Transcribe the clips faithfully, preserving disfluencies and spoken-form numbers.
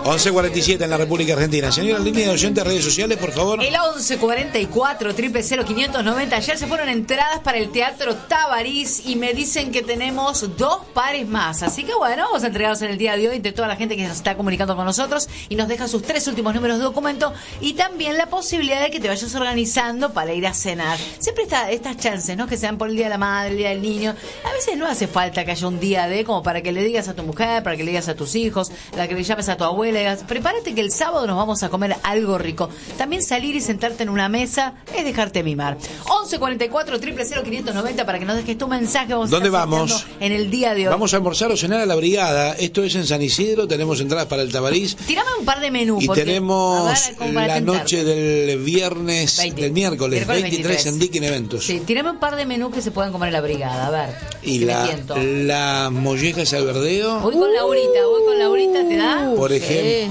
once cuarenta y siete en la República Argentina. Señora, línea de oyentes, redes sociales, por favor. El once cuarenta y cuatro, cero cero quinientos noventa. Ayer se fueron entradas para el Teatro Tabarís y me dicen que tenemos dos pares más. Así que bueno, vamos a entregarlos en el día de hoy entre toda la gente que nos está comunicando con nosotros y nos deja sus tres últimos números de documento y también la posibilidad de que te vayas organizando para ir a cenar. Siempre está estas chances, ¿no? Que sean por el Día de la Madre, el Día del Niño. A veces no hace falta que haya un día de como para que le digas a tu mujer, para que le digas a tus hijos, para que le llames a tu abuela y digas, prepárate que el sábado nos vamos a comer algo rico. También salir y sentarte en una mesa es dejarte mimar. once cuarenta y cuatro, cero cero quinientos noventa para que nos dejes tu mensaje. Vamos ¿Dónde a estar vamos? En el día de hoy. Vamos a almorzar o cenar a la Brigada. Esto es en San Isidro. Tenemos entradas para el Tabarís. Tirame un par de menús. Y porque, tenemos ver, la la tentarte. noche del viernes, veinte. del miércoles, Miércoles veintitrés, veintitrés en Dicken Eventos. Sí, tirame un par de menús que se puedan comer en la Brigada. A ver. Y si la, me tiento. la molleja salverdeo. Voy con Laurita, voy con Laurita, ¿te da? Por Sí.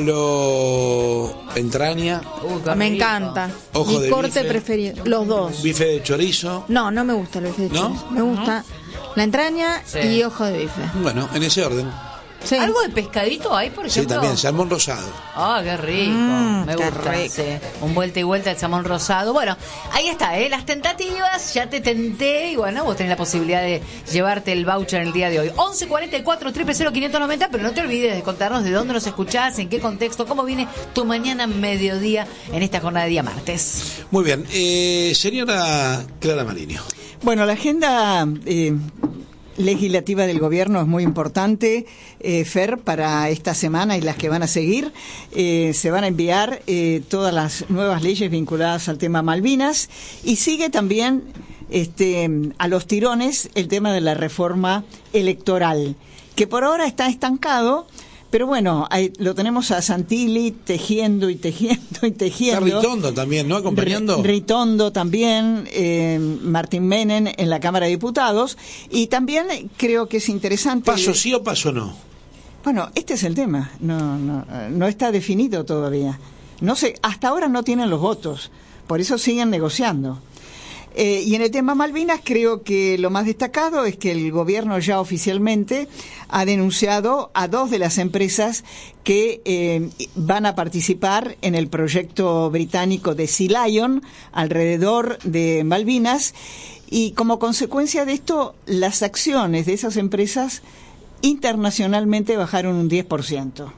ejemplo, entraña, Uy, qué Me rico. encanta. Ojo Mi de corte bife. preferido. Los dos. bife de chorizo. No, no me gusta el bife de ¿No? chorizo. Me gusta la entraña Sí. y ojo de bife. Bueno, en ese orden. Sí. ¿Algo de pescadito hay, por Sí, ejemplo? también, salmón rosado. Ah, qué rico. Mm, me qué gusta. rico. Sí. Un vuelta y vuelta el salmón rosado. Bueno, ahí está, ¿eh? Las tentativas, ya te tenté y bueno, vos tenés la posibilidad de llevarte el voucher el día de hoy. once cuarenta y cuatro, cero cero quinientos noventa, pero no te olvides de contarnos de dónde nos escuchás, en qué contexto, cómo viene tu mañana mediodía en esta jornada de día martes. Muy bien, eh, señora Clara Mariño. Bueno, la agenda eh, legislativa del gobierno es muy importante, eh, Fer, para esta semana y las que van a seguir. Eh, se van a enviar eh, todas las nuevas leyes vinculadas al tema Malvinas y sigue también este, a los tirones el tema de la reforma electoral, que por ahora está estancado. Pero bueno, ahí lo tenemos a Santilli tejiendo y tejiendo y tejiendo. Está Ritondo también, ¿no? Acompañando. Ritondo también, eh, Martín Menem en la Cámara de Diputados. Y también creo que es interesante... ¿Paso sí o paso no? Bueno, este es el tema. No, no, no está definido todavía. No sé, hasta ahora no tienen los votos. Por eso siguen negociando. Eh, y en el tema Malvinas creo que lo más destacado es que el gobierno ya oficialmente ha denunciado a dos de las empresas que eh, van a participar en el proyecto británico de Sea Lion alrededor de Malvinas y como consecuencia de esto las acciones de esas empresas internacionalmente bajaron un diez por ciento.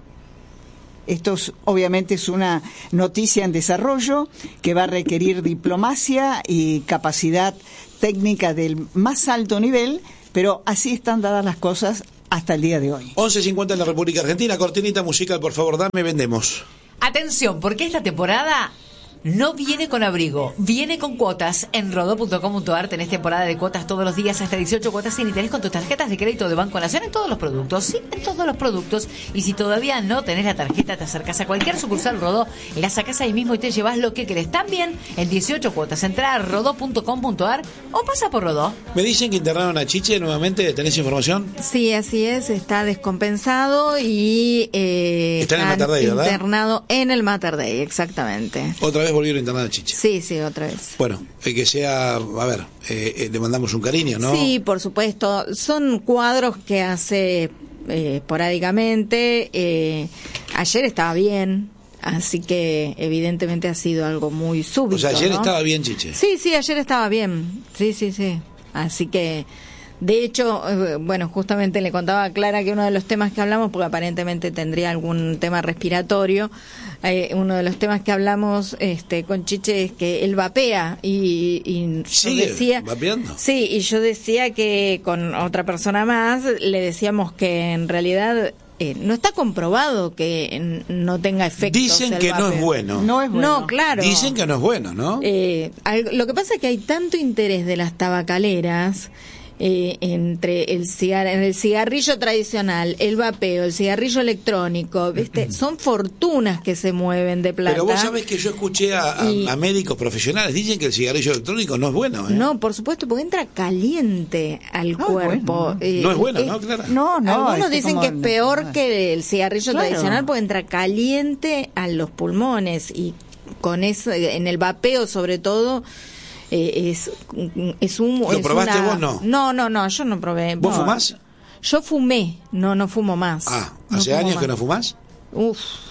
Esto es, obviamente es una noticia en desarrollo que va a requerir diplomacia y capacidad técnica del más alto nivel, pero así están dadas las cosas hasta el día de hoy. once cincuenta en la República Argentina, cortinita musical, por favor, dame, vendemos. Atención, porque esta temporada no viene con abrigo, viene con cuotas. En rodó punto com punto ar tenés temporada de cuotas todos los días, hasta dieciocho cuotas sin interés con tus tarjetas de crédito de Banco Nación en todos los productos, sí, en todos los productos. Y si todavía no tenés la tarjeta, te acercás a cualquier sucursal Rodó, la sacás ahí mismo y te llevas lo que querés. También en dieciocho cuotas. Entrá a rodó punto com punto ar o pasa por Rodó. Me dicen que internaron a Chiche nuevamente, ¿tenés información? Sí, así es, está descompensado y eh, Está en el Mater Dei, ¿verdad? internado en el Mater Dei, exactamente. Otra vez volvieron a internar a Chiche. Sí, sí, otra vez. Bueno, eh, que sea, a ver, eh, eh, le mandamos un cariño, ¿no? Sí, por supuesto. Son cuadros que hace eh, esporádicamente. Eh, ayer estaba bien, así que evidentemente ha sido algo muy súbito. O sea, ayer ¿no? estaba bien Chiche. Sí, sí, ayer estaba bien. Sí, sí, sí. Así que, de hecho, eh, bueno, justamente le contaba a Clara que uno de los temas que hablamos, porque aparentemente tendría algún tema respiratorio, eh, uno de los temas que hablamos este, con Chiche es que él vapea y, y yo ¿Sigue decía, vapeando? sí, y yo decía que con otra persona más le decíamos que en realidad eh, no está comprobado que n- no tenga efectos. Dicen el que no vapeo. es bueno. No es bueno. No, claro. Dicen que no es bueno, ¿no? Eh, al- lo que pasa es que hay tanto interés de las tabacaleras eh, entre el cigar- en el cigarrillo tradicional, el vapeo, el cigarrillo electrónico, ¿viste? Son fortunas que se mueven de plata. Pero vos sabés que yo escuché a, a- Y- a médicos profesionales, dicen que el cigarrillo electrónico no es bueno, ¿eh? No, por supuesto, porque entra caliente al Ah, cuerpo. bueno. Eh, No es bueno, eh, ¿no, Clara? No, no. Algunos este dicen como que es el- peor que el cigarrillo Claro. tradicional porque entra caliente a los pulmones y con eso, en el vapeo sobre todo, eh, es, es un... ¿Lo es probaste una- vos, no? No, no, no, yo no probé. ¿Vos No. fumás? Yo fumé, no, no fumo más. Ah, No ¿hace fumo años más. que no fumás? Uf,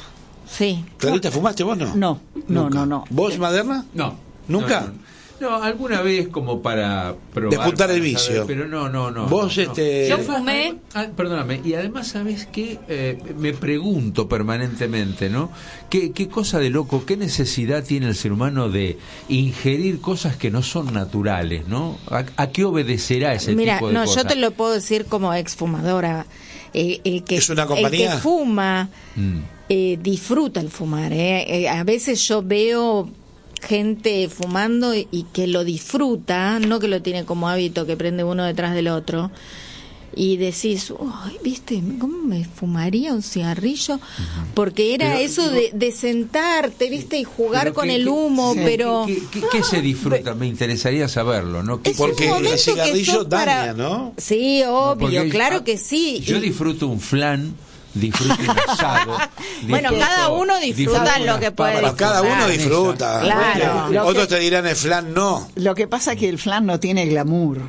sí. ¿Clarita, fumaste vos no? No, no, Nunca. no, no. ¿Vos, Maderna? No. ¿Nunca? No, no. No, alguna vez como para probar. Despuntar el para vicio. saber, pero no, no, no. Vos, no, no. este... Yo fumé. Ah, perdóname, y además, ¿sabes qué? Eh, me pregunto permanentemente, ¿no? ¿Qué, ¿Qué cosa de loco, qué necesidad tiene el ser humano de ingerir cosas que no son naturales, ¿no? ¿A, a qué obedecerá ese Mira, tipo de no, cosas? yo te lo puedo decir como exfumadora. Eh, el que, ¿Es una el compañía? que fuma Mm. eh, disfruta el fumar. Eh. Eh, a veces yo veo gente fumando y, y que lo disfruta, no que lo tiene como hábito que prende uno detrás del otro. Y decís, uy, ¿viste? ¿Cómo me fumaría un cigarrillo? Porque era Pero, eso digo, de, de sentarte, ¿viste? Y jugar Pero con ¿qué- el qué- humo, sí, pero... ¿Qué, qué, qué se disfruta? Me interesaría saberlo, ¿no? ¿Qué- Es un Porque el momento que cigarrillo sos para- daña, ¿no? Sí, obvio, Porque, claro ah, que sí. Yo Y- disfruto un flan, disfruto un asado. Bueno, disfruto- cada uno disfruta disfruto lo unas que puede papas Cada disfrutar. uno con disfruta. Claro. Bueno, otros te dirán el flan no. Lo que pasa es que el flan no tiene glamour.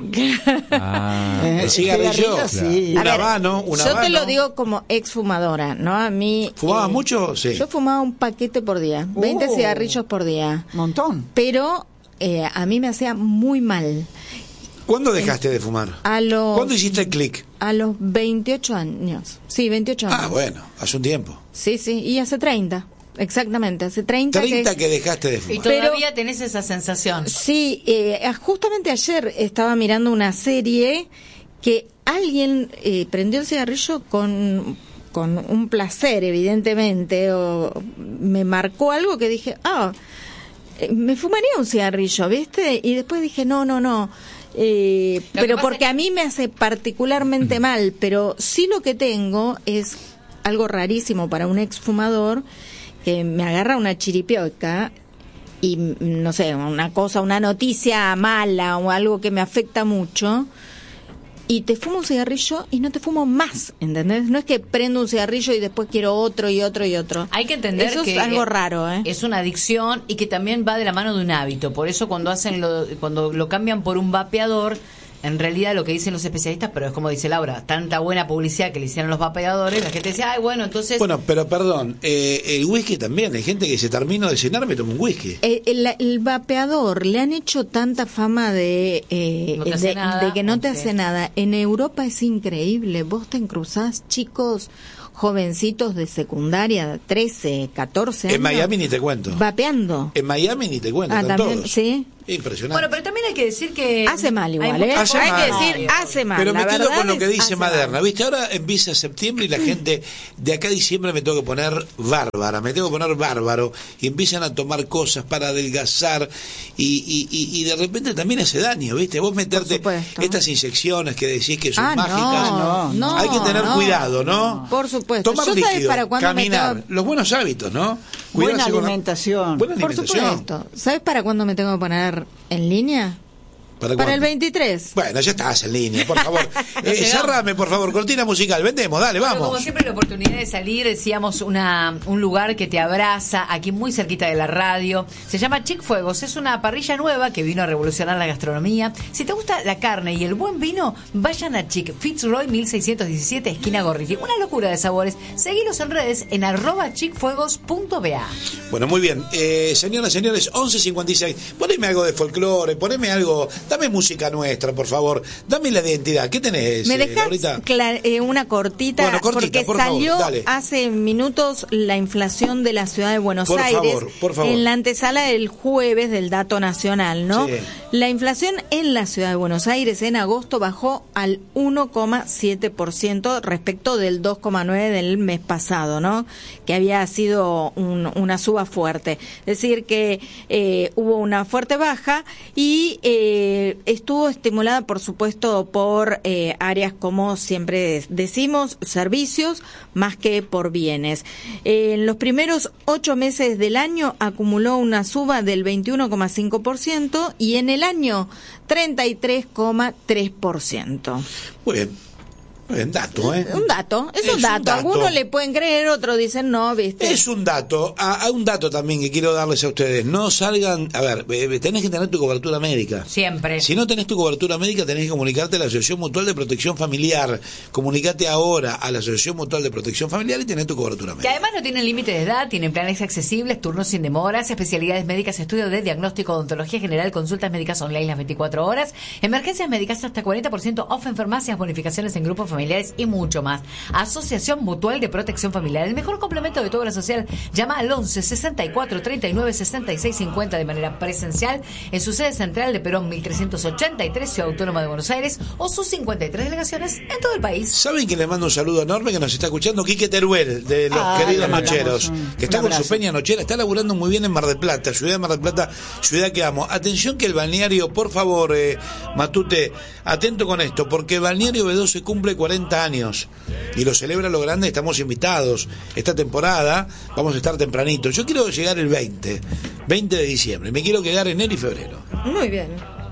Ah, Eh, El cigarrillo, sí. un A ver, habano, un yo habano. te lo digo como exfumadora, ¿no? A mí... ¿Fumabas eh, mucho? Sí. Yo fumaba un paquete por día, veinte Oh. cigarrillos por día, Montón. pero eh, a mí me hacía muy mal. ¿Cuándo dejaste de fumar? A los, ¿Cuándo hiciste el clic? a los veintiocho años. Sí, veintiocho años. Ah, bueno, hace un tiempo. Sí, sí, y hace treinta, exactamente, hace treinta, treinta que... que dejaste de Y fumar. Pero- todavía tenés esa sensación. Sí, eh, justamente ayer estaba mirando una serie que alguien eh, prendió el cigarrillo con, con un placer, evidentemente, o me marcó algo que dije, ah, eh, me fumaría un cigarrillo, ¿viste? Y después dije, no, no, no. Eh, Lo que pero pasa porque es- a mí me hace particularmente mal, pero sí lo que tengo es algo rarísimo para un exfumador, que me agarra una chiripioca y mm, no sé, una cosa, una noticia mala o algo que me afecta mucho, y te fumo un cigarrillo y no te fumo más, ¿entendés? No es que prendo un cigarrillo y después quiero otro y otro y otro. Hay que entender Eso que es algo eh, raro, ¿eh? es una adicción y que también va de la mano de un hábito. Por eso cuando hacen lo, cuando lo cambian por un vapeador, en realidad lo que dicen los especialistas, pero es como dice Laura, tanta buena publicidad que le hicieron los vapeadores, la gente dice, ay, bueno, entonces... Bueno, pero perdón, eh, el whisky también. Hay gente que se termino de cenar, me toma un whisky. Eh, el, el vapeador le han hecho tanta fama de, eh, No te hace de, nada, de que no te ok. hace nada. En Europa es increíble. Vos te cruzás chicos jovencitos de secundaria, trece, catorce años. En Miami ni te cuento. Vapeando. En Miami ni te cuento, Ah, están también, todos. sí. Impresionante. Bueno, pero también hay que decir que... Hace mal igual, hay ¿eh? muchas Hace Hay mal. que decir, hace mal. Pero la me quedo verdad con lo es, que dice hace Maderna, mal. ¿viste? Ahora empieza septiembre y la gente de acá a diciembre me tengo que poner bárbara, me tengo que poner bárbaro y empiezan a tomar cosas para adelgazar y, y, y, y de repente también hace daño, ¿viste? Vos meterte supuesto. estas inyecciones que decís que son Ah, mágicas, no, no, hay que tener no. cuidado, ¿no? Por supuesto. Tomar Yo sabes líquido, para cuándo me caminar, tengo- los buenos hábitos, ¿no? Buena Cuidarse con la- alimentación. Buena Por alimentación. supuesto. ¿Sabes para cuándo me tengo que poner en línea? ¿Para, Para el cuándo? veintitrés. Bueno, ya estás en línea, por favor. eh, llegamos. cerrame, por favor, cortina musical. Vendemos, dale, Bueno, como vamos. siempre, la oportunidad de salir, decíamos, una, un lugar que te abraza, aquí muy cerquita de la radio. Se llama Chick Fuegos, es una parrilla nueva que vino a revolucionar la gastronomía. Si te gusta la carne y el buen vino, vayan a Chick, Fitzroy mil seiscientos diecisiete, esquina Gorriti. Una locura de sabores. Seguilos en redes en arroba chickfuegos punto b a. Bueno, muy bien. Eh, señoras, señores, once cincuenta y seis. Poneme algo de folclore, poneme algo. Dame música nuestra, por favor. Dame la identidad. ¿Qué tenés, ¿Me eh, dejas Laurita? cla- eh, una cortita? Bueno, cortita, porque por favor, salió dale. hace minutos la inflación de la ciudad de Buenos Por Aires favor, por favor. en la antesala del jueves del dato nacional, ¿no? Sí. La inflación en la ciudad de Buenos Aires en agosto bajó al uno coma siete por ciento respecto del dos coma nueve por ciento del mes pasado, ¿no? Que había sido un- una suba fuerte. Es decir, que eh, hubo una fuerte baja y eh, estuvo estimulada, por supuesto, por eh, áreas como siempre decimos, servicios, más que por bienes. Eh, en los primeros ocho meses del año acumuló una suba del veintiuno coma cinco por ciento y en el año treinta y tres coma tres por ciento. Muy bien. Un dato, ¿eh? Un dato, es, Es un, un dato. dato. Algunos le pueden creer, otros dicen no, ¿viste? Es un dato. Hay un dato también que quiero darles a ustedes. No salgan. A ver, eh, tenés que tener tu cobertura médica. Siempre. Si no tenés tu cobertura médica, tenés que comunicarte a la Asociación Mutual de Protección Familiar. Comunicate ahora a la Asociación Mutual de Protección Familiar y tenés tu cobertura Que médica. además no tienen límite de edad, tienen planes accesibles, turnos sin demoras, especialidades médicas, estudio de diagnóstico, odontología general, consultas médicas online las veinticuatro horas, emergencias médicas hasta cuarenta por ciento off en farmacias, bonificaciones en grupos familiares y mucho más. Asociación Mutual de Protección Familiar, el mejor complemento de tu obra social. Llama al once sesenta y cuatro treinta y nueve sesenta y seis cincuenta de manera presencial en su sede central de Perón mil trescientos ochenta y tres, Ciudad Autónoma de Buenos Aires, o sus cincuenta y tres delegaciones en todo el país. ¿Saben que le mando un saludo enorme que nos está escuchando? Quique Teruel, de los Ah, queridos le mandamos nocheros, un- que está un con su abrazo. peña nochera, está laburando muy bien en Mar del Plata, ciudad de Mar del Plata, ciudad que amo. Atención que el balneario, por favor, eh, Matute, atento con esto, porque el balneario B doce cumple cuarenta años y lo celebra lo grande, estamos invitados. Esta temporada vamos a estar tempranito. Yo quiero llegar el veinte, veinte de diciembre, me quiero quedar enero y febrero. Muy bien.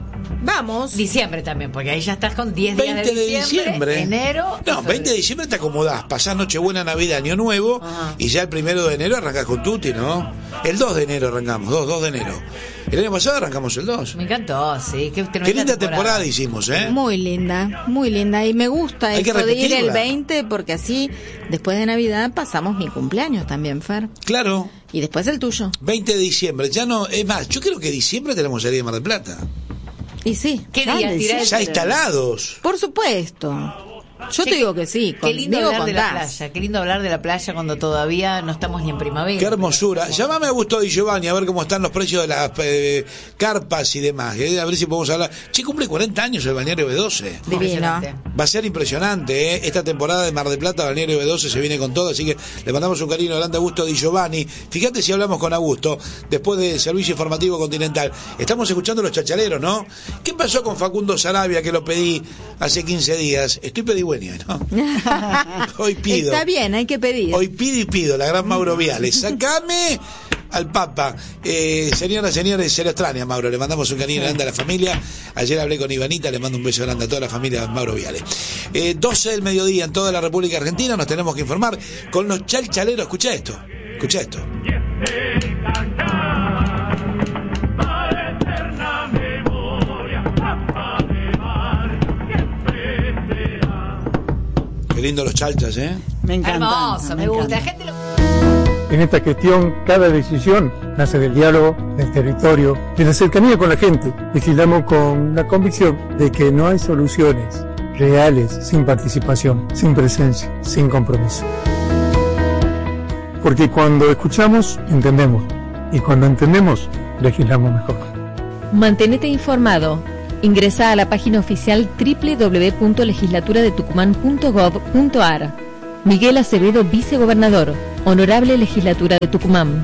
Vamos. Diciembre también, porque ahí ya estás con diez días veinte de de diciembre, diciembre. enero. y No, febrero. veinte de diciembre te acomodás, pasás Nochebuena, Navidad, Año Nuevo, Ajá. y ya el primero de enero arrancás con Tuti, ¿no? El dos de enero arrancamos, dos, dos de enero. El año pasado arrancamos el dos. Me encantó, sí. Qué, Qué linda temporada hicimos, ¿eh? Muy linda, muy linda. Y me gusta Hay que esto de ir el repetirla. veinte, porque así, después de Navidad, pasamos mi cumpleaños también, Fer. Claro, Y después el tuyo. veinte de diciembre, ya no, es más, yo creo que diciembre tenemos salida de Mar del Plata. Y sí. ¿Qué Dale, día sí. tirá el- Ya instalados. Por supuesto. Yo Che, te digo que sí. Qué lindo conmigo hablar de la contás. playa, qué lindo hablar de la playa cuando todavía no estamos ni en primavera. Qué hermosura. Llámame a Augusto Di Giovanni a ver cómo están los precios de las eh, carpas y demás. eh, A ver si podemos hablar. Che, cumple cuarenta años el balneario B doce. Divino. Impresionante. Va a ser impresionante, ¿eh? Esta temporada de Mar del Plata, Balneario B doce se viene con todo, así que le mandamos un cariño grande a Augusto Di Giovanni. Fíjate si hablamos con Augusto, después del servicio informativo continental. Estamos escuchando los chachaleros, ¿no? ¿Qué pasó con Facundo Sarabia, que lo pedí hace quince días? Estoy pedigüeño, ¿no? Hoy pido. Está bien, hay que pedir. Hoy pido y pido, la gran Mauro Viales. Sacame al Papa. Eh, señoras, señores, se lo extraña, Mauro. Le mandamos un cariño grande a la familia. Ayer hablé con Ivanita, le mando un beso grande a toda la familia de Mauro Viales. Eh, doce del mediodía en toda la República Argentina, nos tenemos que informar con los chalchaleros. Escucha esto, escucha esto. Qué lindo los chalchas, ¿eh? Me encanta. Hermoso, me, gusta. La gente lo... En esta gestión, cada decisión nace del diálogo, del territorio, de la cercanía con la gente. Legislamos con la convicción de que no hay soluciones reales sin participación, sin presencia, sin compromiso. Porque cuando escuchamos, entendemos. Y cuando entendemos, legislamos mejor. Mantenete informado. Ingresa a la página oficial doble u doble u doble u punto legislatura de tucumán punto gov punto ar. Miguel Acevedo, vicegobernador. Honorable Legislatura de Tucumán.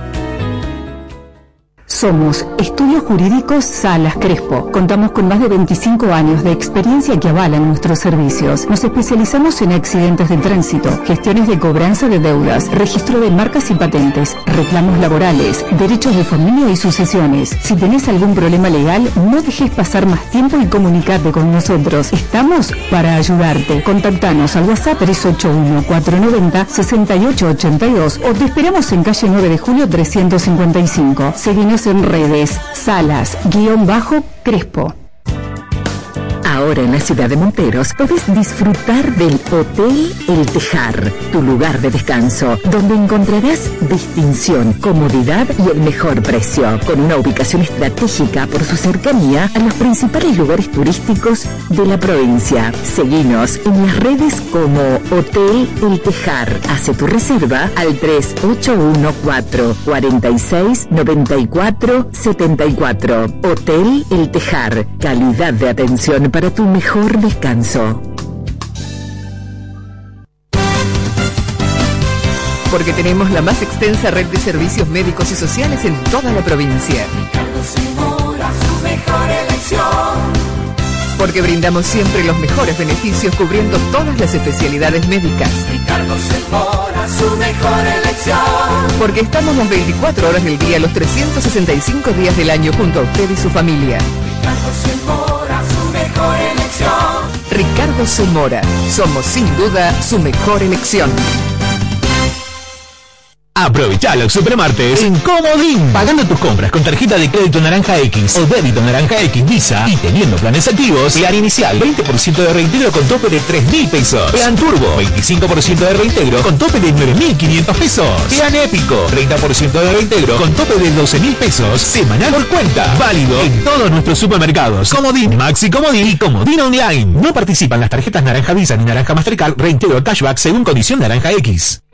Somos Estudios Jurídicos Salas Crespo. Contamos con más de veinticinco años de experiencia que avalan nuestros servicios. Nos especializamos en accidentes de tránsito, gestiones de cobranza de deudas, registro de marcas y patentes, reclamos laborales, derechos de familia y sucesiones. Si tenés algún problema legal, no dejes pasar más tiempo y comunicarte con nosotros. Estamos para ayudarte. Contactanos al WhatsApp tres ocho uno, cuatro nueve cero, seis ocho ocho dos o te esperamos en calle nueve de julio trescientos cincuenta y cinco. Seguinos en redes, Salas, guión bajo, Crespo. Ahora en la ciudad de Monteros podés disfrutar del Hotel El Tejar, tu lugar de descanso, donde encontrarás distinción, comodidad y el mejor precio, con una ubicación estratégica por su cercanía a los principales lugares turísticos de la provincia. Seguinos en las redes como Hotel El Tejar. Hace tu reserva al tres ocho uno cuatro, cuatro seis, nueve cuatro, siete cuatro. Hotel El Tejar, calidad de atención para tu mejor descanso. Porque tenemos la más extensa red de servicios médicos y sociales en toda la provincia. Porque brindamos siempre los mejores beneficios cubriendo todas las especialidades médicas. Porque estamos las veinticuatro horas del día, los trescientos sesenta y cinco días del año junto a usted y su familia. Ricardo Zamora. Somos sin duda su mejor elección. Aprovecha los supermartes en Comodín. Pagando tus compras con tarjeta de crédito Naranja X o débito Naranja X Visa y teniendo planes activos, plan inicial veinte por ciento de reintegro con tope de tres mil pesos. Plan Turbo veinticinco por ciento de reintegro con tope de nueve mil quinientos pesos. Plan Épico treinta por ciento de reintegro con tope de doce mil pesos. Semanal por cuenta. Válido en todos nuestros supermercados. Comodín, Maxi Comodín y Comodín Online. No participan las tarjetas Naranja Visa ni Naranja Mastercard. Reintegro cashback según condición Naranja X.